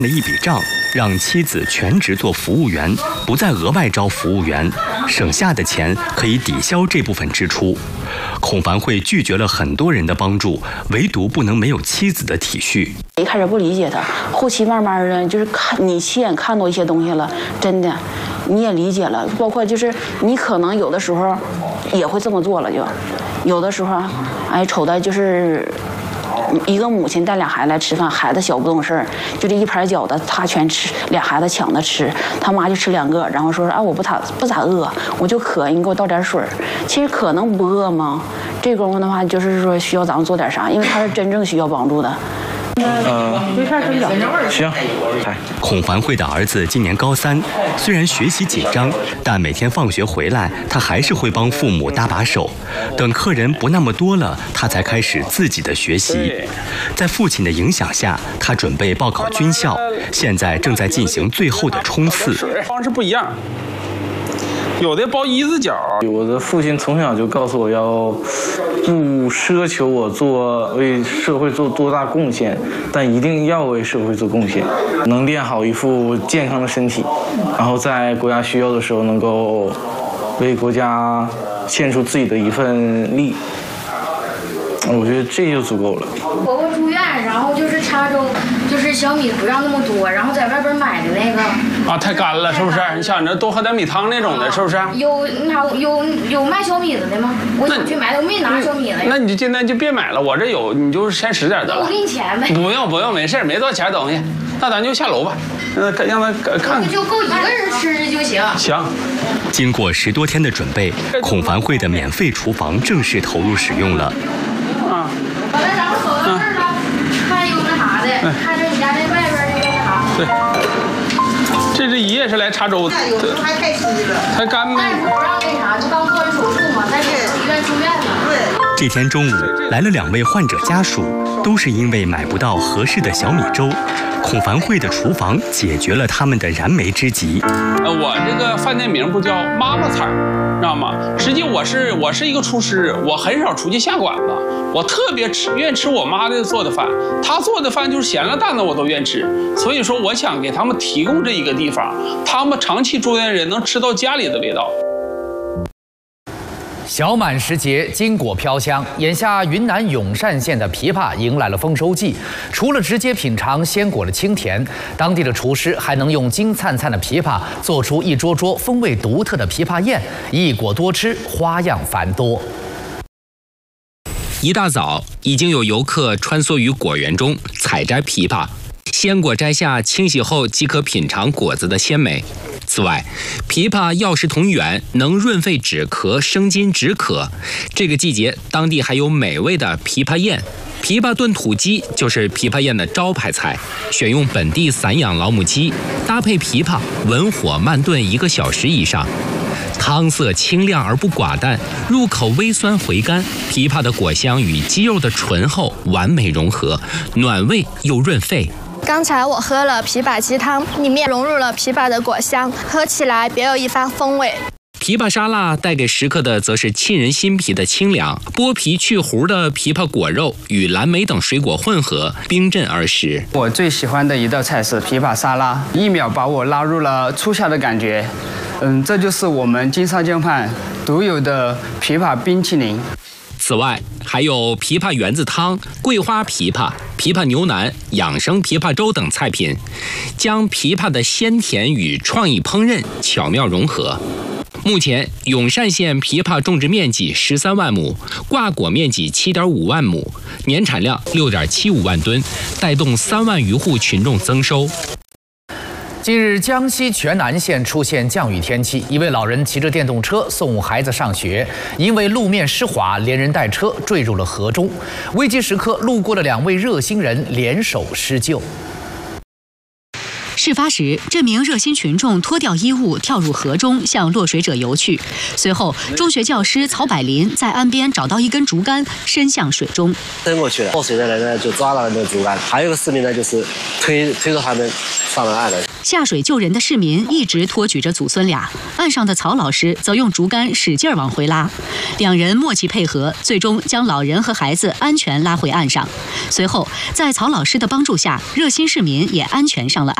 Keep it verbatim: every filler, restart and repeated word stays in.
的一笔账，让妻子全职做服务员，不再额外招服务员，省下的钱可以抵消这部分支出。孔凡慧拒绝了很多人的帮助，唯独不能没有妻子的体恤。 一开始不理解他，后期慢慢的就是看你亲眼看到一些东西了，真的你也理解了，包括就是你可能有的时候也会这么做了就，有的时候哎瞅的就是一个母亲带俩孩子来吃饭，孩子小不懂事儿，就这一盘饺子他全吃，俩孩子抢着吃，他妈就吃两个，然后说啊我不咋不咋饿，我就渴，你给我倒点水。其实可能不饿吗？这功夫的话就是说需要咱们做点啥，因为他是真正需要帮助的。 呃，没事，真的。行。 孔凡慧的儿子今年高三，虽然学习紧张，但每天放学回来，他还是会帮父母搭把手。等客人不那么多了，他才开始自己的学习。在父亲的影响下，他准备报考军校，现在正在进行最后的冲刺。 方式不一样。有的包一字脚。我的父亲从小就告诉我要不奢求我做为社会做多大贡献，但一定要为社会做贡献，能练好一副健康的身体，然后在国家需要的时候能够为国家献出自己的一份力。我觉得这就足够了。 婆婆住院，然后就是茶粥，就是小米不让那么多，然后在外边买的那个啊，太干了，是不是？你想着多喝点米汤那种的，是不是？ 有那有有卖小米子的吗？我想去买，我没拿小米了。 那你就今天就别买了，我这有，你就先使点得了。 我给你钱呗。 不用不用，没事，没多少钱东西。那咱就下楼吧，让他让他看看。 就够一个人吃就行。 行。 经过十多天的准备，孔凡慧的免费厨房正式投入使用了。 啊，完了，咱们走到这儿了，看有那啥的，看着你家那外边那个啥。 对，这是一夜是来茶粥的， 有时候还太稀了， 太干了。 大夫不让那啥，就刚做完手术嘛，在医院住院呢。 对。 这天中午来了两位患者家属，都是因为买不到合适的小米粥。孔凡慧的厨房解决了他们的燃眉之急。 呃，我这个饭店名不叫妈妈菜，知道吗？实际我是我是一个厨师，我很少出去下馆子，我特别吃愿意吃我妈的做的饭，她做的饭就是咸了淡的我都愿吃。所以说，我想给他们提供这一个地方，他们长期住院的人能吃到家里的味道。 小满时节，金果飘香。眼下云南永善县的枇杷迎来了丰收季，除了直接品尝鲜果的清甜，当地的厨师还能用金灿灿的枇杷做出一桌桌风味独特的枇杷宴，一果多吃，花样繁多。 一大早，已经有游客穿梭于果园中采摘枇杷，鲜果摘下清洗后即可品尝果子的鲜美。此外，枇杷药食同源，能润肺止咳、生津止渴。这个季节，当地还有美味的枇杷宴。枇杷炖土鸡就是枇杷宴的招牌菜，选用本地散养老母鸡，搭配枇杷，文火慢炖一个小时以上。汤色清亮而不寡淡，入口微酸回甘，枇杷的果香与鸡肉的醇厚完美融合，暖胃又润肺。 刚才我喝了枇杷鸡汤，里面融入了枇杷的果香，喝起来别有一番风味。 枇杷沙拉带给食客的则是沁人心脾的清凉，剥皮去核的枇杷果肉与蓝莓等水果混合，冰镇而食。 我最喜欢的一道菜是枇杷沙拉，一秒把我拉入了初夏的感觉。嗯，这就是我们金沙江畔独有的枇杷冰淇淋。 此外，还有枇杷圆子汤、桂花枇杷、枇杷牛腩、养生枇杷粥等菜品，将枇杷的鲜甜与创意烹饪巧妙融合。目前，永善县枇杷种植面积十三万亩，挂果面积七点五万亩，年产量六点七五万吨，带动三万余户群众增收。 近日，江西全南县出现降雨天气，一位老人骑着电动车送孩子上学，因为路面湿滑，连人带车坠入了河中。危急时刻，路过的两位热心人联手施救。 事发时，这名热心群众脱掉衣物跳入河中，向落水者游去。随后，中学教师曹百林在岸边找到一根竹竿，伸向水中。 伸过去了，落水的人呢就抓了那个竹竿，还有一个市民呢就是推推着他们上了岸了。 下水救人的市民一直托举着祖孙俩，岸上的曹老师则用竹竿使劲往回拉，两人默契配合，最终将老人和孩子安全拉回岸上。随后，在曹老师的帮助下，热心市民也安全上了岸。